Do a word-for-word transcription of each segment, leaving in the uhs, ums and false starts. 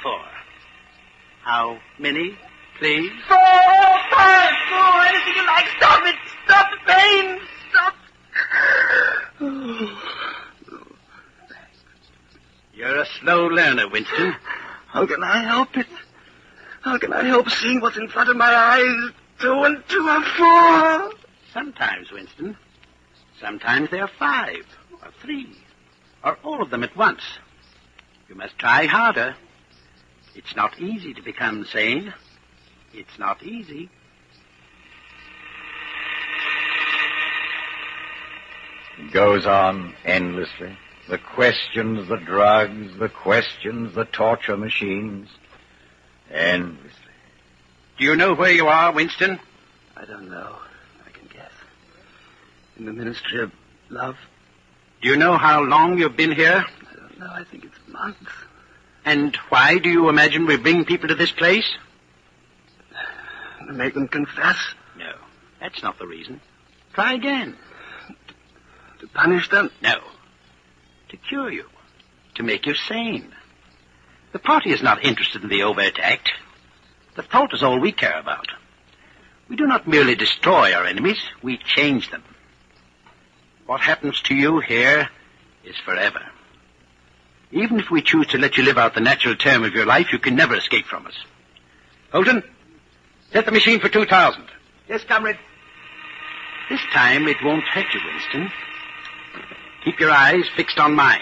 for? How many, please? Four, five, four, anything you like. Stop it. Stop the pain. Stop. You're a slow learner, Winston. How can I help it? How can I help seeing what's in front of my eyes? Two and two are four. Sometimes, Winston. Sometimes there are five, or three, or all of them at once. You must try harder. It's not easy to become sane. It's not easy. It goes on endlessly. The questions, the drugs, the questions, the torture machines. Endlessly. Do you know where you are, Winston? I don't know. I can guess. In the Ministry of Love. Do you know how long you've been here? I don't know. I think it's months. And why do you imagine we bring people to this place? To make them confess. No, that's not the reason. Try again. To punish them? No. To cure you. To make you sane. The party is not interested in the overt act. The thought is all we care about. We do not merely destroy our enemies, we change them. What happens to you here is forever. Even if we choose to let you live out the natural term of your life, you can never escape from us. Holton, set the machine for two thousand. Yes, comrade. This time it won't hurt you, Winston. Keep your eyes fixed on mine.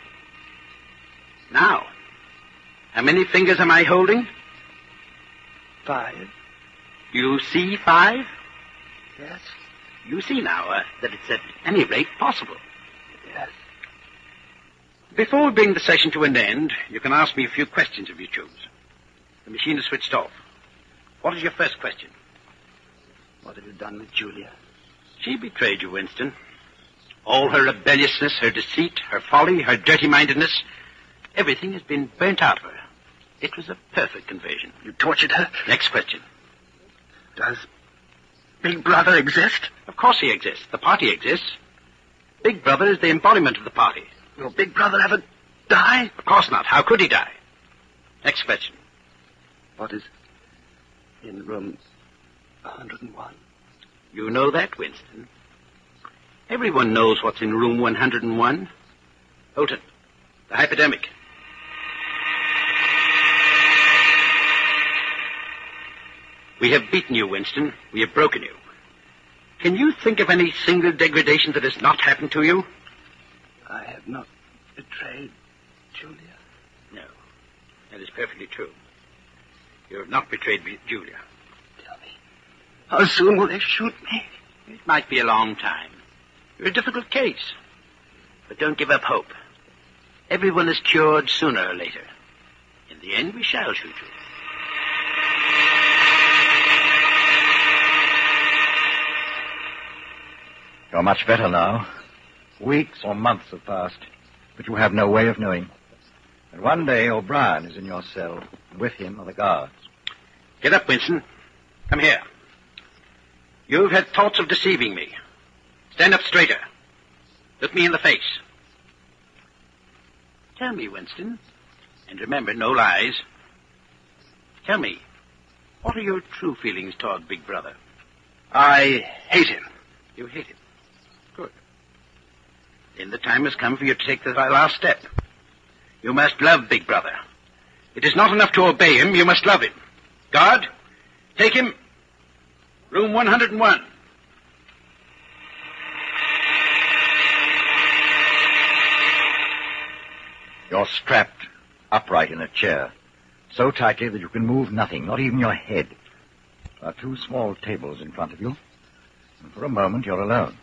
Now, how many fingers am I holding? Five. Do you see five? Yes. You see now uh, that it's at any rate possible. Yes. Before we bring the session to an end, you can ask me a few questions if you choose. The machine is switched off. What is your first question? What have you done with Julia? She betrayed you, Winston. All her rebelliousness, her deceit, her folly, her dirty-mindedness, everything has been burnt out of her. It was a perfect conversion. You tortured her? Next question. Does Big Brother exist? Of course he exists. The party exists. Big Brother is the embodiment of the party. Will Big Brother ever die? Of course not. How could he die? Next question. What is in room one hundred one? You know that, Winston. Everyone knows what's in room one hundred one. Holton, the hypodermic. We have beaten you, Winston. We have broken you. Can you think of any single degradation that has not happened to you? I have not betrayed Julia. No, that is perfectly true. You have not betrayed Julia. Tell me, how soon will they shoot me? It might be a long time. You're a difficult case. But don't give up hope. Everyone is cured sooner or later. In the end, we shall shoot you. You're much better now. Weeks or months have passed, but you have no way of knowing. And one day O'Brien is in your cell, and with him are the guards. Get up, Winston. Come here. You've had thoughts of deceiving me. Stand up straighter. Look me in the face. Tell me, Winston, and remember, no lies. Tell me, what are your true feelings toward Big Brother? I hate him. You hate him? Good. Then the time has come for you to take the last step. You must love Big Brother. It is not enough to obey him, you must love him. Guard, take him. Room one hundred one. You're strapped upright in a chair, so tightly that you can move nothing, not even your head. There are two small tables in front of you, and for a moment you're alone.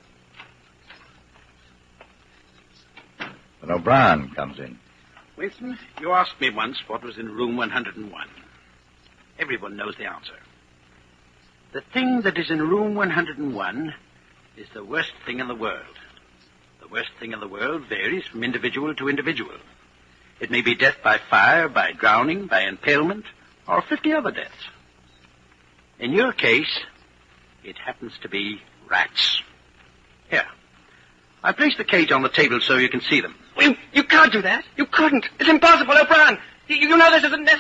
Then O'Brien comes in. Winston, you asked me once what was in room one hundred one. Everyone knows the answer. The thing that is in room one hundred one is the worst thing in the world. The worst thing in the world varies from individual to individual. It may be death by fire, by drowning, by impalement, or fifty other deaths. In your case, it happens to be rats. Here. I placed the cage on the table so you can see them. You, you can't do that. You couldn't. It's impossible, O'Brien. You, you know this isn't necessary.